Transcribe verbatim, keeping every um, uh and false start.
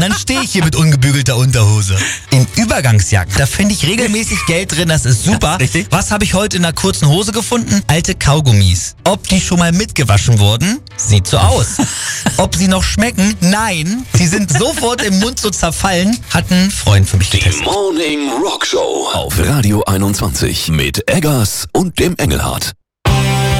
dann stehe ich hier mit ungebügelter Unterhose. In Übergangsjacken, da finde ich regelmäßig Geld drin, das ist super. Ja, richtig. Was habe ich heute in einer kurzen Hose gefunden? Alte Kaugummis. Ob die schon mal mitgewaschen wurden? Sieht so aus. Ob sie noch schmecken? Nein. Sie sind sofort im Mund so zerfallen. Hat ein Freund für mich Die getestet. Morning Rock Show auf Radio einundzwanzig mit Eggers und dem Engelhardt.